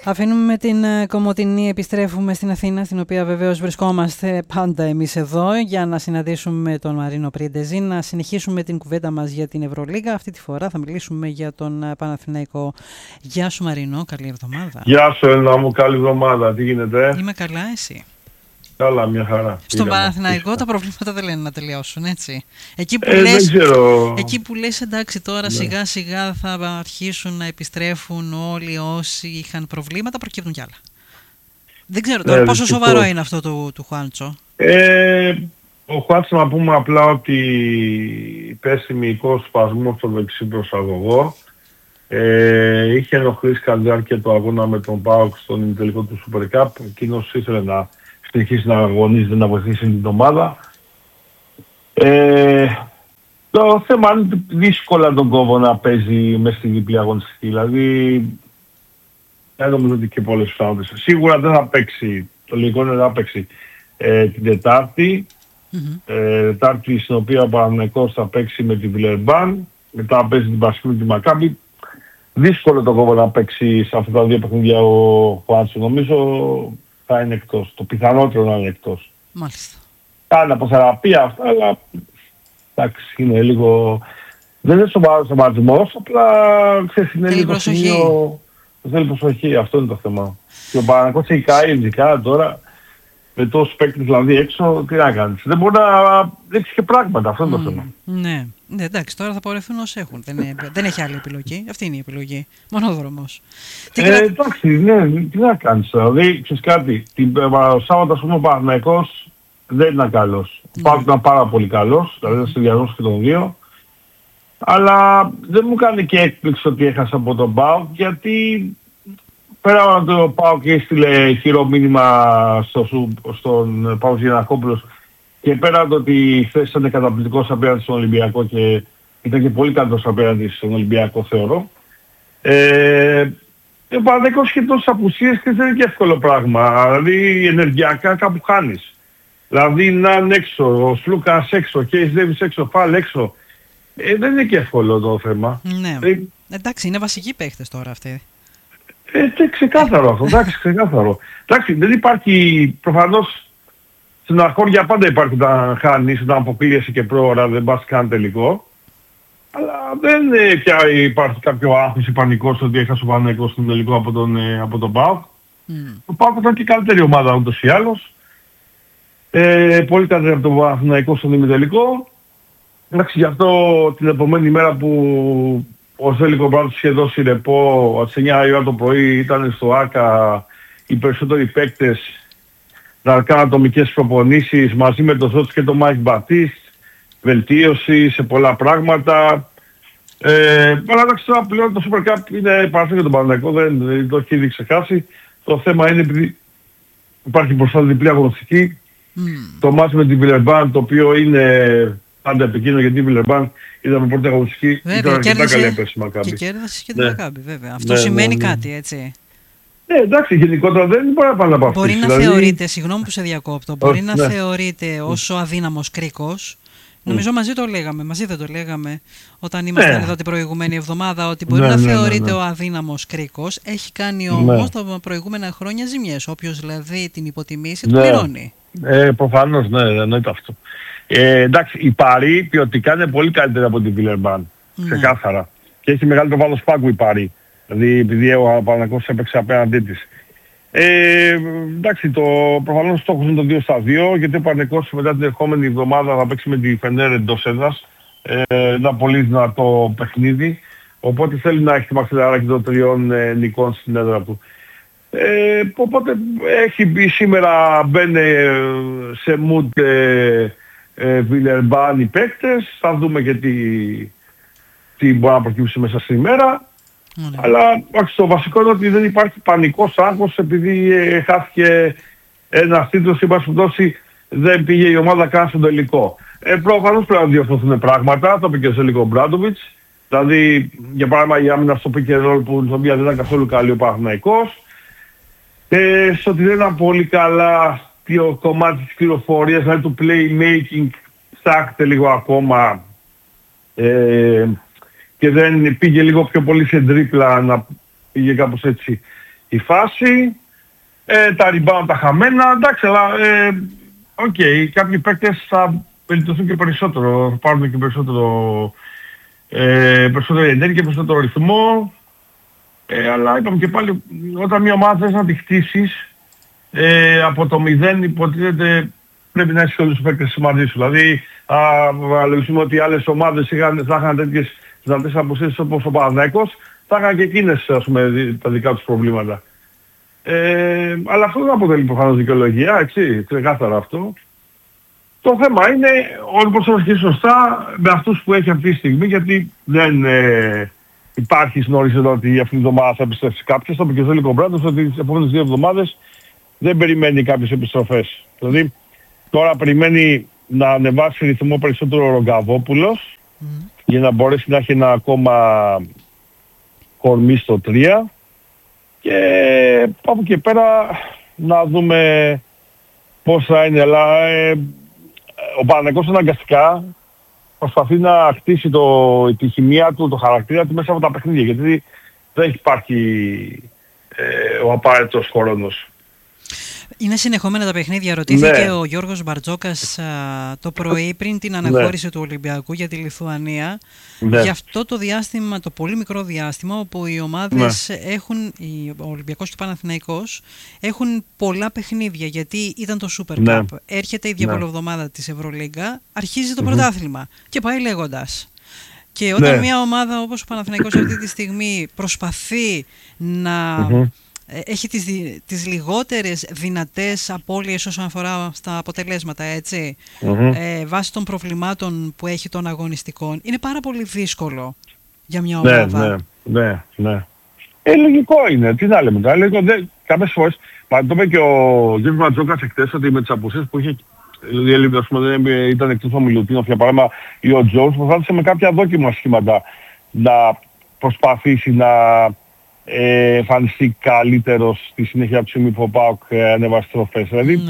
Αφήνουμε την Κομοτηνή, επιστρέφουμε στην Αθήνα, στην οποία βεβαίως βρισκόμαστε πάντα εμείς εδώ για να συναντήσουμε τον Μαρίνο Πρίντεζη, να συνεχίσουμε την κουβέντα μας για την Ευρωλίγα. Αυτή τη φορά θα μιλήσουμε για τον Παναθηναϊκό. Γεια σου Μαρίνο, καλή εβδομάδα. Γεια σου Έλληνα μου, καλή εβδομάδα. Τι γίνεται? Είμαι καλά, εσύ? Καλά, μια χαρά. Στον Παναθηναϊκό τα προβλήματα δεν λένε να τελειώσουν, έτσι. Εκεί που λες εντάξει τώρα σιγά σιγά θα αρχίσουν να επιστρέφουν όλοι όσοι είχαν προβλήματα, προκύπτουν κι άλλα. Δεν ξέρω τώρα πόσο σοβαρό είναι αυτό του Χουάντσο. Ο Χουάντσο, να πούμε απλά ότι πέσει μυϊκό σπασμό στο δεξί προσαγωγό. Είχε ενοχλήσει κατά τη διάρκεια του αγώνα με τον ΠΑΟΚ στον ημιτελικό του Super Cup. Εκείνος ήθελε να συνεχίσει να αγωνίζεται, να βοηθήσει την ομάδα. Το θέμα είναι δύσκολα τον κόβω να παίζει μέσα στη διπλή αγωνιστική. Δηλαδή, δεν νομίζω ότι και πολλές πιθανότητες. Σίγουρα δεν θα παίξει, το λογικό είναι να παίξει την Τετάρτη. Τετάρτη στην οποία ο Παναθηναϊκός θα παίξει με τη Βιλερμπάν. Μετά θα παίζει την Παρασκευή με τη Μακάμπι. Δύσκολο τον κόβω να παίξει σε αυτά τα δύο παιχνίδια ο Χουάντσο. Νομίζω θα είναι εκτός. Το πιθανότερο να είναι εκτός. Μάλιστα. Κάνει αποθεραπεία αυτά, αλλά εντάξει, είναι λίγο... Δεν είναι σοβαρός ο ματσμός, απλά ξέρεις, είναι λίγο σημείο... Θέλει προσοχή, αυτό είναι το θέμα. Και ο Παναθηναϊκός έχει καεί ειδικά τώρα, με τόσους παίκτες δηλαδή έξω, τι να κάνεις. Δεν μπορεί να δείξει και πράγματα, αυτό είναι το θέμα. Ναι, εντάξει, τώρα θα πορευθούν όσοι έχουν. Δεν έχει άλλη επιλογή. Αυτή είναι η επιλογή. Μονόδρομος. Εντάξει, ναι, τι να κάνεις. Δηλαδή, ξέρεις κάτι, Σάββατο ας πούμε ο Παναθηναϊκός δεν ήταν καλός. Ο ΠΑΟΚ ήταν πάρα πολύ καλός, δηλαδή ήταν συνδυασμός και των δύο. Αλλά δεν μου κάνει και έκπληξη ότι έχασα από τον ΠΑΟΚ, γιατί πέρα από το ΠΑΟΚ έστειλε χειρό μήνυμα στον Παύλο Γιαννακόπουλος και πέρα από το ότι χθες ήταν καταπληκτικός απέναντι στον Ολυμπιακό και ήταν και πολύ καλός απέναντι στον Ολυμπιακό, θεωρώ. Ο Παναθηναϊκός είχε τόσες απουσίες και δεν είναι και εύκολο πράγμα. Δηλαδή ενεργειακά κάπου χάνεις. Δηλαδή να είναι έξω, ο Σλούκας έξω, ο Κέις Ντέβις έξω, Φαλ έξω. Δεν είναι και εύκολο το θέμα. Ναι. Εντάξει, είναι βασικοί παίχτες τώρα αυτοί. Ξεκάθαρο αυτό, εντάξει, ξεκάθαρο. Εντάξει, δεν υπάρχει, προφανώς, στην αρχόρια πάντα υπάρχει όταν χάνεις, όταν αποκλείεσαι και πρόωρα, δεν πας καν τελικό. Αλλά δεν πια υπάρχει κάποιο άγχος ή πανικός ότι έχασε ο Παναθηναϊκός στον τελικό από τον ΠΑΟΚ. Ο ΠΑΟΚ ήταν και καλύτερη ομάδα ούτως ή άλλως. Πολύ καλύτερη από τον Παναθηναϊκό στον ημιτελικό. Εντάξει, γι' αυτό την επόμενη μέρα που ο Ζέλικο Μπράντος είχε δώσει ρεπό, από τις 9 η ώρα το πρωί ήταν στο ΆΚΑ οι περισσότεροι παίκτες να κάνουν ατομικές προπονήσεις μαζί με τον Ζώτης και τον Μάικ Μπατίστ, βελτίωση σε πολλά πράγματα. Αλλά εντάξει, τώρα πλέον το Super Cup είναι παραθέτει για τον Παναθηναϊκό, δεν το έχει ήδη ξεχάσει. Το θέμα είναι επειδή υπάρχει μπροστά διπλή αγωνιστική, το μάτς με την Βιλερμπάν, το οποίο είναι πάντα επικίνδυνο, γιατί η Βιλερμπάν ήταν με πρώτη αγωνιστική, ήταν αρκετά καλή έπαιρση Μακάμπι. Και κέρδισε και την Μακάμπι, βέβαια. Αυτό σημαίνει κάτι, έτσι. Εντάξει, γενικότερα δεν μπορεί να πάνε από αυτό. Μπορεί να θεωρείται, συγγνώμη που σε διακόπτω, μπορεί να θεωρείται όσο αδύναμος κρίκος. Νομίζω μαζί δεν το λέγαμε όταν ήμασταν εδώ την προηγούμενη εβδομάδα, ότι μπορεί να θεωρείται ο αδύναμος κρίκος, έχει κάνει όμως τα προηγούμενα χρόνια ζημιές. Όποιος δηλαδή την υποτιμήσει, το πληρώνει. Προφανώς, ναι, εννοείται αυτό. Εντάξει, η Παρί ποιοτικά είναι πολύ καλύτερη από την Βιλερμπάν. Ξεκάθαρα. Και έχει μεγαλύτερο βάθος πάγκου η Παρί. Δηλαδή επειδή ο Παναθηναϊκός έπαιξε απέναντί της. Εντάξει, προφανώς στόχος είναι το 2-2, γιατί ο Παναθηναϊκός μετά την ερχόμενη εβδομάδα θα παίξει με τη Φενέρ εντός έδρας. Ένα πολύ δυνατό παιχνίδι. Οπότε θέλει να έχει τη μαξιλαράκι των 3 νικών στην έδρα του. Οπότε έχει μπει σήμερα, μπαίνει σε mood Βιλερμπάν οι παίκτες. Θα δούμε και τι μπορεί να προκύψει μέσα στην ημέρα. Αλλά το βασικό είναι ότι δεν υπάρχει πανικός άγχος επειδή χάθηκε ένας τίτλος και πάση δεν πήγε η ομάδα καν στο τελικό. Προφανώς πρέπει να διορθωθούν πράγματα, το είπε και ο Ζέλικο Μπράντοβιτς. Δηλαδή, για παράδειγμα, η άμυνα στο pick and roll που δεν ήταν καθόλου καλή ο Παναθηναϊκός. Στο ότι δεν ήταν πολύ καλά το κομμάτι της πληροφορίας, δηλαδή του playmaking, στάκεται λίγο ακόμα. Και δεν πήγε λίγο πιο πολύ σε τρίπλα, να πήγε κάπως έτσι. η φάση, τα rebound τα χαμένα, εντάξει, αλλά κάποιοι παίκτες θα βελτιωθούν και περισσότερο, θα πάρουν και περισσότερη ενέργεια, περισσότερο ρυθμό, αλλά είπαμε και πάλι, όταν μια ομάδα θες να τη χτίσεις, από το 0 υποτίθεται πρέπει να έχεις όλους τους παίκτες μαζί σου. Δηλαδή, λογιστούμε ότι οι άλλες ομάδες θα είχαν τέτοιες δυνατές αποσύσεις όπως ο Παναθηναϊκός, θα είχαν και εκείνες, ας πούμε, τα δικά τους προβλήματα. Αλλά αυτό δεν αποτελεί προφανώς δικαιολογία, έτσι, ξεκάθαρα αυτό. Το θέμα είναι όλοι πώς θα ασκήσει σωστά με αυτούς που έχει αυτή τη στιγμή, γιατί δεν υπάρχει συνόριση εδώ ότι αυτή την εβδομάδα θα επιστρέψει κάποιος. Το είπε και ο Ζέλικο Μπράντος ότι τις επόμενες 2 εβδομάδες δεν περιμένει κάποιες επιστροφές. Δηλαδή τώρα περιμένει να ανεβάσει ρυθμό περισσότερο ο Ρογκαβόπουλος για να μπορέσει να έχει ένα ακόμα κορμί στο 3 και από εκεί πέρα να δούμε πώς θα είναι. Αλλά ο Παναθηναϊκός αναγκαστικά προσπαθεί να χτίσει τη χημεία του, το χαρακτήρα του μέσα από τα παιχνίδια, γιατί δεν υπάρχει ο απαραίτητος χρόνος. Είναι συνεχόμενα τα παιχνίδια. Ρωτήθηκε ο Γιώργος Μπαρτζόκας το πρωί πριν την αναχώρηση του Ολυμπιακού για τη Λιθουανία. Για αυτό το διάστημα, το πολύ μικρό διάστημα, όπου οι ομάδες έχουν, ο Ολυμπιακός και ο Παναθηναϊκός, έχουν πολλά παιχνίδια, γιατί ήταν το Super Cup. Έρχεται η διαβολοβδομάδα της Ευρωλίγκα, αρχίζει το πρωτάθλημα και πάει λέγοντας. Και όταν μια ομάδα όπως ο Παναθηναϊκός αυτή τη στιγμή προσπαθεί να έχει τις λιγότερες δυνατές απώλειες όσον αφορά στα αποτελέσματα, έτσι, βάσει των προβλημάτων που έχει των αγωνιστικών, είναι πάρα πολύ δύσκολο για μια ομάδα. Ναι. Λογικό είναι, τι να λέμε τώρα, κάποιες φορές, το είπε και ο Γιώργος Ματζόκας εχθές, ότι με τις απουσίες που είχε, δηλαδή ας πούμε δεν ήταν εκτός ο Μιλουτίνοφ για παράδειγμα ή ο Τζόους, προσπάθησε με κάποια δόκιμα σχήματα να προσπαθήσει να εμφανιστεί καλύτερος στη συνέχεια από τη στιγμή που ο ΠΑΟΚ ανέβασε τροφές. Δηλαδή,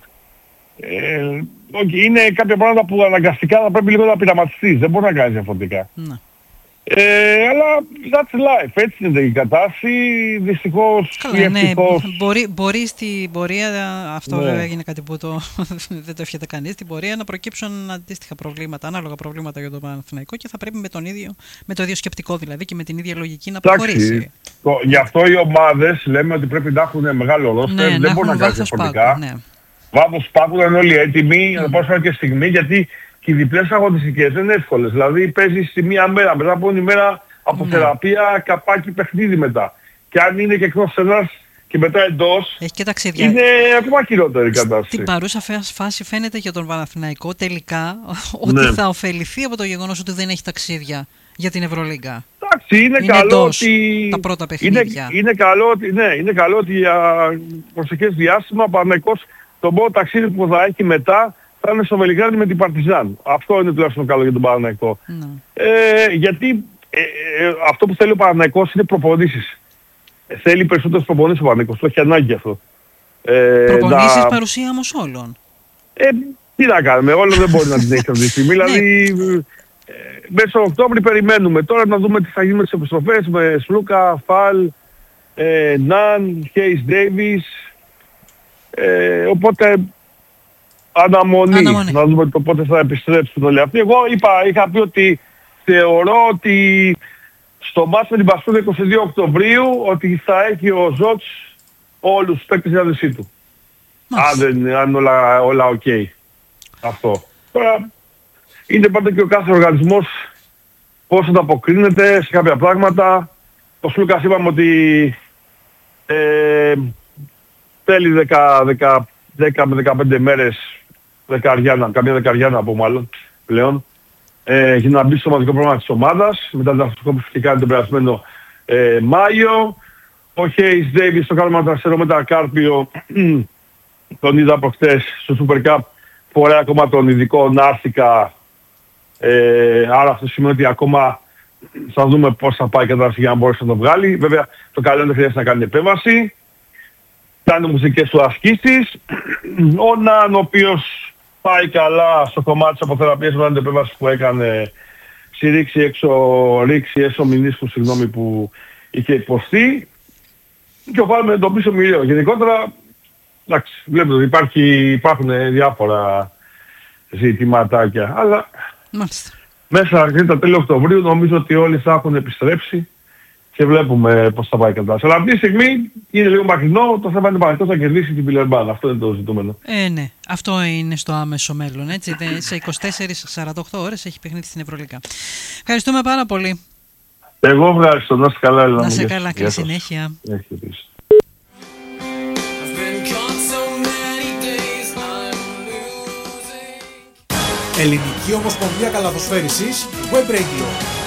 είναι κάποια πράγματα που αναγκαστικά θα πρέπει λίγο να πειραματιστείς. Δεν μπορεί να κάνεις διαφορετικά. Αλλά that's life. Έτσι είναι η κατάσταση. Δυστυχώς ή ευτυχώς. Μπορεί στην πορεία, αυτό βέβαια είναι κάτι που δεν το εύχεται κανείς, στην πορεία να προκύψουν αντίστοιχα προβλήματα, ανάλογα προβλήματα για τον Παναθηναϊκό και θα πρέπει με το ίδιο σκεπτικό δηλαδή και με την ίδια λογική να προχωρήσει. Γι' αυτό οι ομάδες λέμε ότι πρέπει να έχουν μεγάλο ρόστερ, δεν μπορούν να κάνουν διαφορετικά. Βάθος πάγου, είναι όλοι έτοιμοι, να πάρουν και στιγμή, γιατί και οι διπλές αγωνιστικές δεν είναι εύκολες. Δηλαδή παίζεις τη μία μέρα, μετά από την ημέρα από θεραπεία, καπάκι παιχνίδι μετά. Και αν είναι και εκτός ένας και μετά εντός, έχει και ταξίδια. Είναι ακόμα χειρότερη η κατάσταση. Στην παρούσα φάση φαίνεται για τον Παναθηναϊκό τελικά ότι θα ωφεληθεί από το γεγονός ότι δεν έχει ταξίδια για την Ευρωλίγκα. Εντάξει, είναι καλό ότι τα πρώτα παιχνίδια. Είναι καλό ότι για προσεχές διάστημα ο Παναθηναϊκός το μόνο ταξίδι που θα έχει μετά θα είναι στο Βελιγράδι με την Παρτιζάν. Αυτό είναι τουλάχιστον καλό για τον Παναθηναϊκό. Γιατί αυτό που θέλει ο Παναθηναϊκός είναι προπονήσεις. Θέλει περισσότερες προπονήσεις ο Παναθηναϊκός. Το έχει ανάγκη αυτό. Προπονήσεις παρουσία όμως όλων. Τι να κάνουμε, όλο δεν μπορεί να την έχει αυτή τη στιγμή. Δηλαδή μέσα στο Οκτώβρη περιμένουμε. Τώρα να δούμε τι θα γίνει με τις επιστροφές, με Σλούκα, Φαλ, Ναν, Χέις Ντέιβις. Οπότε αναμονή. Να δούμε το πότε θα επιστρέψουν όλοι αυτοί. Εγώ είχα πει ότι θεωρώ ότι στο μάτς με την Πασκούδα 22 Οκτωβρίου ότι θα έχει ο Ζότς όλους τους παίκτες για δεσί του. Αν όλα ok. Αυτό. Τώρα είναι πάντα και ο κάθε οργανισμός πώς ανταποκρίνεται σε κάποια πράγματα. Ο Σλούκας είπαμε ότι θέλει 10 με 15 μέρες, καμία δεκαριά να πω μάλλον πλέον, για να μπει στο σωματικό πρόγραμμα της ομάδας, μετά την αυτοσκόπηση που είχε κάνει τον περασμένο Μάιο. Ο Χέις Ντέιβις στο κάνουμε τρασερό με τα Κάρπιο, τον είδα προχτές στο Super Cup, φοράει ακόμα τον ειδικό Νάρθηκα, άρα αυτό σημαίνει ότι ακόμα θα δούμε πώς θα πάει η κατάσταση για να μπορέσει να το βγάλει. Βέβαια το καλό δεν χρειάζεται να κάνει επέμβαση. Κάνει μουσικές του ασκήσεις. Ο Ναν, ο οποίος πάει καλά στο κομμάτι της αποθεραπείας με την επέμβαση που έκανε, ρίξη έξω μηνίσκου, που είχε υποστεί. και ο βάλουμε τον πίσω μοιραίο. Γενικότερα, εντάξει, βλέπετε ότι υπάρχουν διάφορα ζητηματάκια, αλλά μέσα τα τέλη Οκτωβρίου νομίζω ότι όλοι θα έχουν επιστρέψει και βλέπουμε πώς θα πάει η κατάσταση. Αλλά αυτή τη στιγμή είναι λίγο μακρινό, το θέμα είναι παρακαλώ θα κερδίσει την Βιλερμπάν. Αυτό είναι το ζητούμενο. Ναι, αυτό είναι στο άμεσο μέλλον. Έτσι. Σε 24-48 ώρες έχει παιχνίδι στην Ευρωλίγκα. Ευχαριστούμε πάρα πολύ. Εγώ ευχαριστώ. Να είστε καλά, Έλληνα. Να είστε καλά, καλή συνέχεια. Ελληνική Ομοσπονδία Καλαθοσφαίρισης, Web Radio.